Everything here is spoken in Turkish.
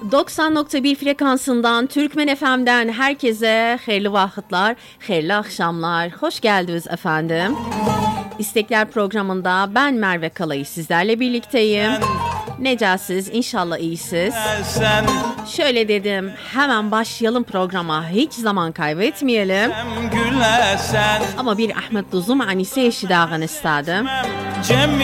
90.1 frekansından Türkmen FM'den herkese hayırlı vakitler, hayırlı akşamlar. Hoş geldiniz efendim. İstekler programında ben Merve Kalayı sizlerle birlikteyim. Necəsiz? İnşallah iyisiniz. Şöyle dedim, hemen başlayalım programa. Hiç zaman kaybetmeyelim. Ama bir Ahmet Duzum Anise eşidağını istedim.